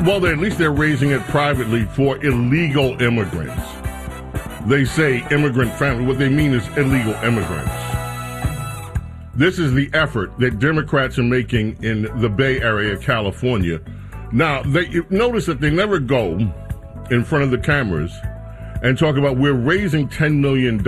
Well, at least they're raising it privately for illegal immigrants. They say immigrant family. What they mean is illegal immigrants. This is the effort that Democrats are making in the Bay Area, California. Now, notice that they never go in front of the cameras and talk about we're raising $10 million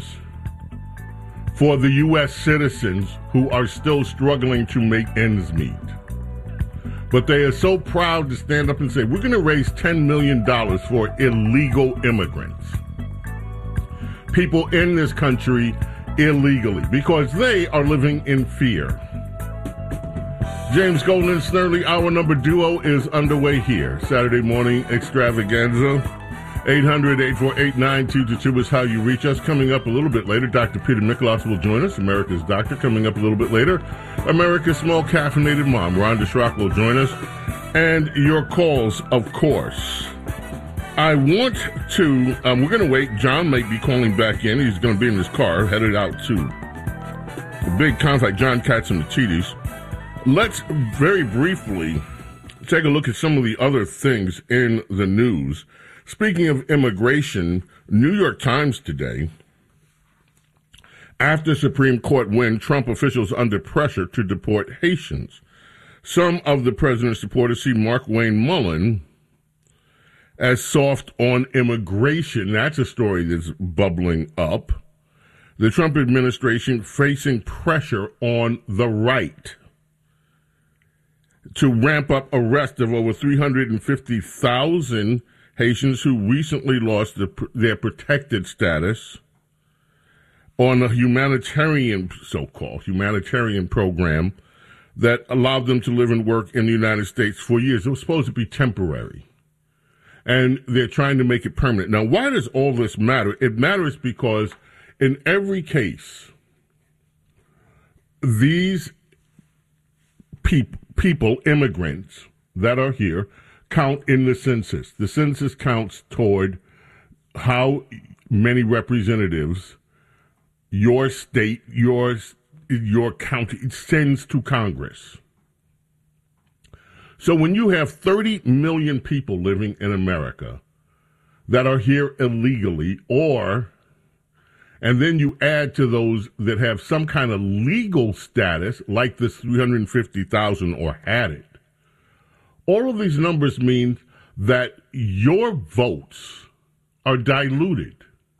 for the U.S. citizens who are still struggling to make ends meet. But they are so proud to stand up and say, we're going to raise $10 million for illegal immigrants. People in this country illegally, because they are living in fear. James Golden and Snerdley, our number duo is underway here. Saturday morning extravaganza. 800-848-9222 is how you reach us. Coming up a little bit later, Dr. Peter Miklos will join us, America's doctor. Coming up a little bit later, America's small caffeinated mom, Rhonda Schrock, will join us. And your calls, of course. I want to, we're going to wait. John might be calling back in. He's going to be in his car, headed out to the big conflict, John Catsimatidis. Let's very briefly take a look at some of the other things in the news. Speaking of immigration, New York Times today, after Supreme Court win, Trump officials under pressure to deport Haitians. Some of the president's supporters see Markwayne Mullin as soft on immigration. That's a story that's bubbling up. The Trump administration facing pressure on the right to ramp up arrest of over 350,000 Haitians who recently lost their protected status on a so-called humanitarian program that allowed them to live and work in the United States for years. It was supposed to be temporary, and they're trying to make it permanent. Now, why does all this matter? It matters because in every case, these people, immigrants that are here, count in the census. The census counts toward how many representatives your state, your county sends to Congress. So when you have 30 million people living in America that are here illegally, and then you add to those that have some kind of legal status, like this 350,000 or had it, all of these numbers mean that your votes are diluted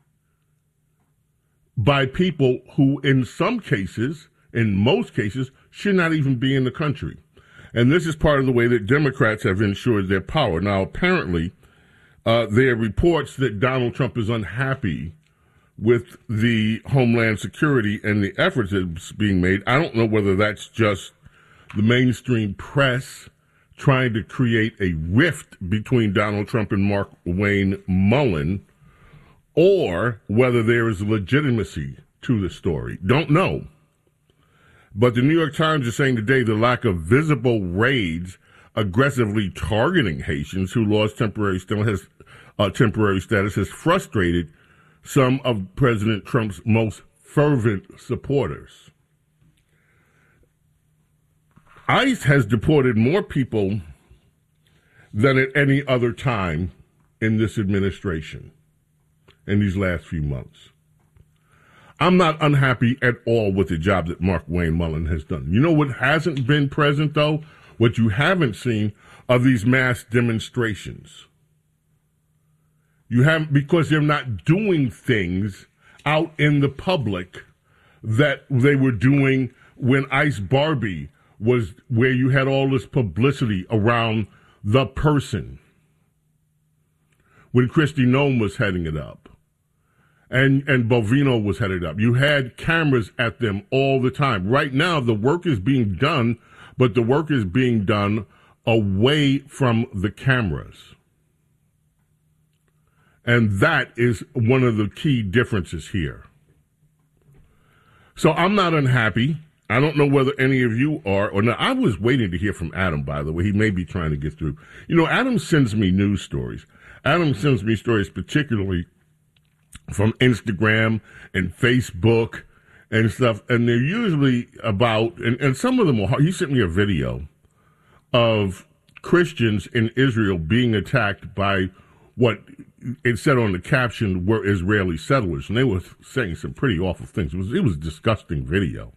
by people who, in some cases, in most cases, should not even be in the country. And this is part of the way that Democrats have ensured their power. Now, apparently, there are reports that Donald Trump is unhappy with the Homeland Security and the efforts that's being made. I don't know whether that's just the mainstream press trying to create a rift between Donald Trump and Markwayne Mullin, or whether there is legitimacy to the story. Don't know. But the New York Times is saying today the lack of visible raids aggressively targeting Haitians who lost temporary status has frustrated some of President Trump's most fervent supporters. ICE has deported more people than at any other time in this administration in these last few months. I'm not unhappy at all with the job that Markwayne Mullin has done. You know what hasn't been present, though? What you haven't seen are these mass demonstrations. You haven't, because they're not doing things out in the public that they were doing when Ice Barbie was, where you had all this publicity around the person. When Kristi Noem was heading it up and Bovino was headed up, you had cameras at them all the time. Right now, the work is being done, but the work is being done away from the cameras. And that is one of the key differences here. So I'm not unhappy. I don't know whether any of you are or not. I was waiting to hear from Adam, by the way. He may be trying to get through. You know, Adam sends me news stories. Adam sends me stories particularly from Instagram and Facebook and stuff. And they're usually about, and some of them are, he sent me a video of Christians in Israel being attacked by what it said on the caption were Israeli settlers, and they were saying some pretty awful things. It was a disgusting video.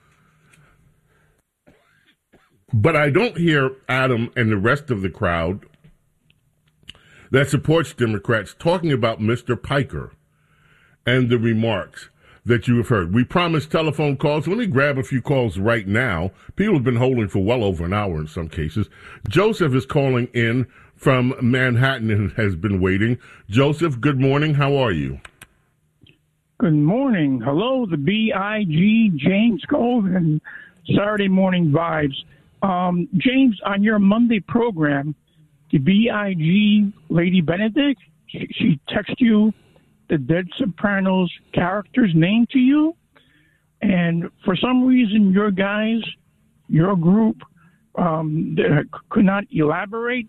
But I don't hear Adam and the rest of the crowd that supports Democrats talking about Mr. Piker and the remarks that you have heard. We promised telephone calls. Let me grab a few calls right now. People have been holding for well over an hour in some cases. Joseph is calling in from Manhattan and has been waiting. Joseph, good morning. How are you? Good morning. Hello, the BIG, James Golden, Saturday Morning Vibes. James, on your Monday program, the BIG Lady Benedict, she texted you the Dead Sopranos character's name to you, and for some reason your group could not elaborate.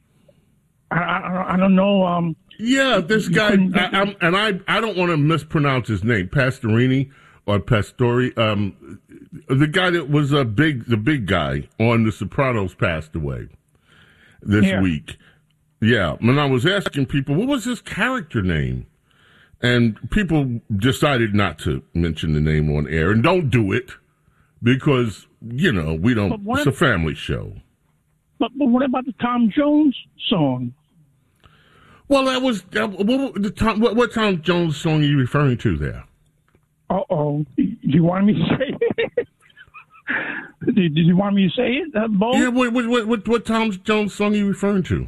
I don't know. Yeah, this guy, I don't want to mispronounce his name, Pastorini or Pastori. The guy that was the big guy on The Sopranos passed away this week. Yeah, and I was asking people, what was his character name? And people decided not to mention the name on air, and don't do it because, we don't, it's a family show. But what about the Tom Jones song? Well, that was, what Tom Jones song are you referring to there? Uh-oh. Do you want me to say it? Did you want me to say it, Bo? Yeah, what Tom Jones song are you referring to?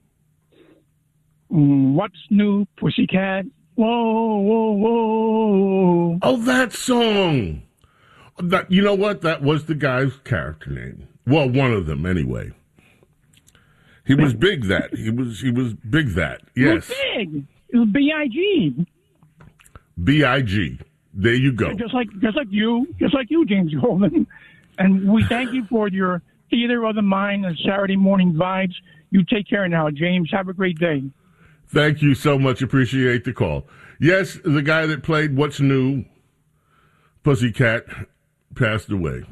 What's New, Pussycat? Whoa, whoa, whoa. Oh, that song. You know what? That was the guy's character name. Well, one of them, anyway. He was big that. He was big that. Yes. It was big. It was B.I.G. B.I.G. There you go. Just like you, James Golden. And we thank you for your theater of the mind and Saturday Morning Vibes. You take care now, James. Have a great day. Thank you so much. Appreciate the call. Yes, the guy that played What's New, Pussycat, passed away.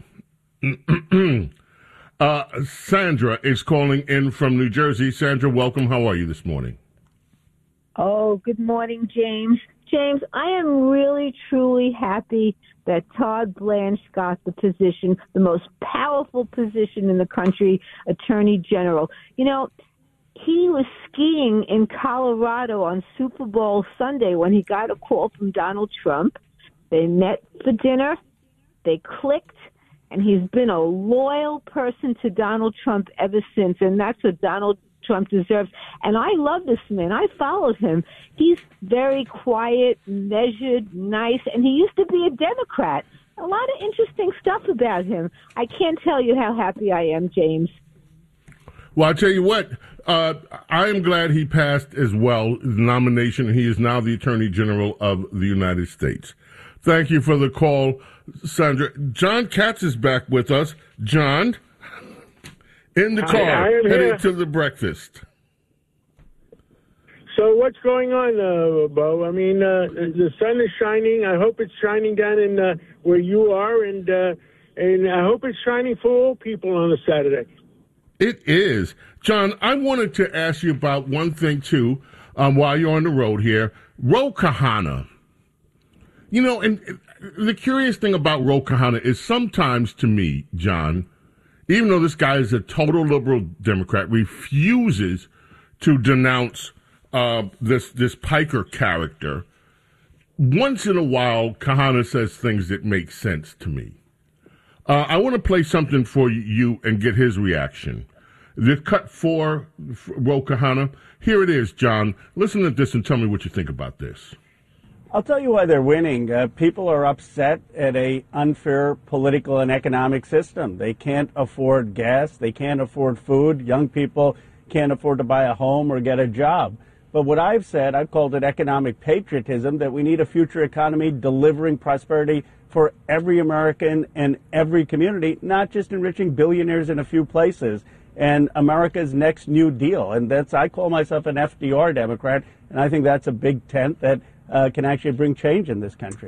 Sandra is calling in from New Jersey. Sandra, welcome. How are you this morning? Oh, good morning, James. James, I am really, truly happy that Todd Blanche got the position, the most powerful position in the country, Attorney General. He was skiing in Colorado on Super Bowl Sunday when he got a call from Donald Trump. They met for dinner. They clicked. And he's been a loyal person to Donald Trump ever since. And that's what Donald Trump deserves. And I love this man. I followed him. He's very quiet, measured, nice. And he used to be a Democrat. A lot of interesting stuff about him. I can't tell you how happy I am, James. Well, I'll tell you what, I am glad he passed as well, his nomination. He is now the Attorney General of the United States. Thank you for the call, Sandra. John Katz is back with us. John, in the car, heading to the breakfast. So what's going on, Bo? I mean, the sun is shining. I hope it's shining down in where you are, and I hope it's shining for all people on a Saturday. It is. John, I wanted to ask you about one thing, too, while you're on the road here. Ro Khanna. And the curious thing about Ro Khanna is sometimes, to me, John, even though this guy is a total liberal Democrat, refuses to denounce this Piker character. Once in a while, Khanna says things that make sense to me. I want to play something for you and get his reaction. The cut for Ro Khanna. Here it is, John. Listen to this and tell me what you think about this. I'll tell you why they're winning. People are upset at a unfair political and economic system. They can't afford gas. They can't afford food. Young people can't afford to buy a home or get a job. But what I've said, I've called it economic patriotism, that we need a future economy delivering prosperity for every American and every community, not just enriching billionaires in a few places. And America's next New Deal. And I call myself an FDR Democrat, and I think that's a big tent that can actually bring change in this country.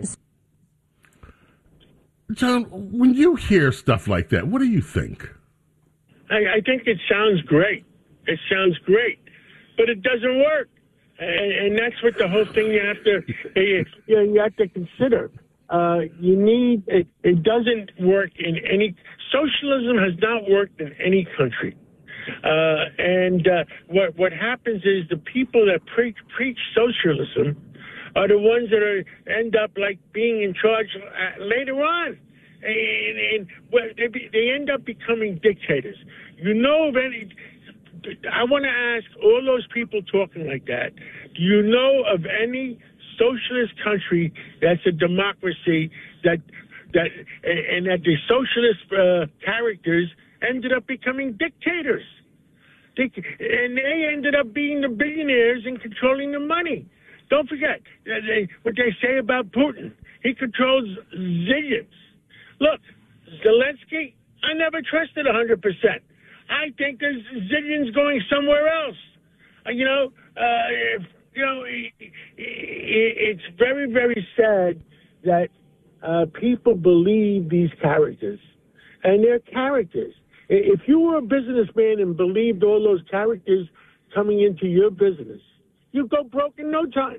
John, when you hear stuff like that, what do you think? I think it sounds great. It sounds great, but it doesn't work. And that's what the whole thing you have to consider. You need it doesn't work in any socialism has not worked in any country. And what happens is the people that preach socialism are the ones that end up like being in charge later on, and they end up becoming dictators. You know of any? I want to ask all those people talking like that, do you know of any socialist country that's a democracy that the socialist characters ended up becoming dictators? And they ended up being the billionaires and controlling the money. Don't forget what they say about Putin. He controls zillions. Look, Zelensky, I never trusted 100%. I think there's zillions going somewhere else. It's very, very sad that people believe these characters, and they're characters. If you were a businessman and believed all those characters coming into your business, you'd go broke in no time.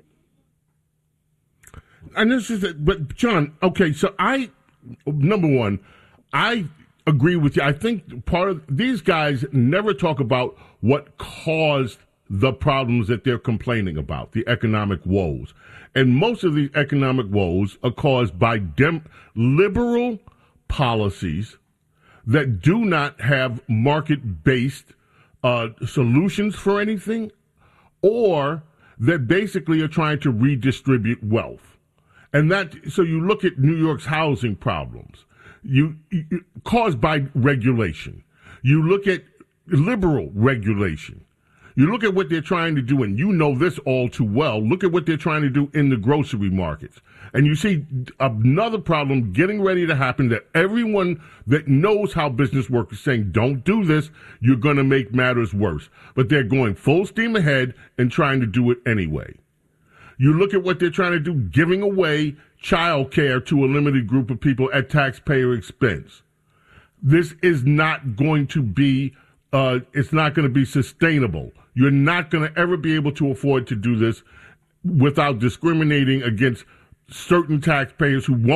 And this is it. But John, okay, so number one, I agree with you. I think part of these guys never talk about what caused the problems that they're complaining about, the economic woes. And most of these economic woes are caused by liberal policies that do not have market-based solutions for anything, or that basically are trying to redistribute wealth. And so you look at New York's housing problems, caused by regulation. You look at liberal regulation. You look at what they're trying to do, and you know this all too well. Look at what they're trying to do in the grocery markets. And you see another problem getting ready to happen, that everyone that knows how business works is saying, don't do this, you're going to make matters worse. But they're going full steam ahead and trying to do it anyway. You look at what they're trying to do, giving away child care to a limited group of people at taxpayer expense. This is not going to be, it's not going to be sustainable. You're not going to ever be able to afford to do this without discriminating against certain taxpayers who won't